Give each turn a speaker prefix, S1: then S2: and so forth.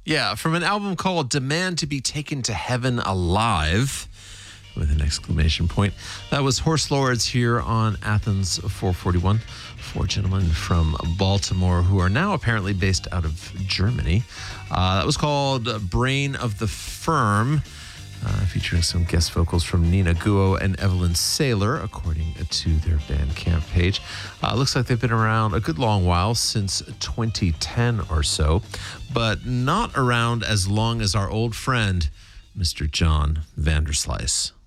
S1: Yeah, from an album called Demand to Be Taken to Heaven Alive, with an exclamation point. That was Horse Lords here on Athens 441. Four gentlemen from Baltimore who are now apparently based out of Germany. That was called Brain of the Firm, featuring some guest vocals from Nina Guo and Evelyn Saylor, according to their Bandcamp page. Looks like they've been around a good long while, since 2010 or so, but not around as long as our old friend, Mr. John Vanderslice.